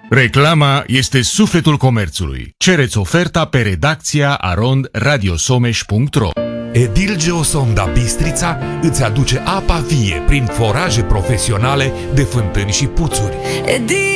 Reclama este sufletul comerțului. Cereți oferta pe redacția@radiosomeș.ro. Edil Geosonda Bistrița îți aduce apa vie prin foraje profesionale de fântâni și puțuri.